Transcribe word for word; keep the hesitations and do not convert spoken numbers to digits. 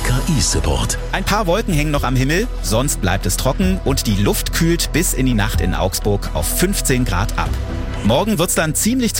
K I-Support. Ein paar Wolken hängen noch am Himmel, sonst bleibt es trocken und die Luft kühlt bis in die Nacht in Augsburg auf fünfzehn Grad ab. Morgen wird's dann ziemlich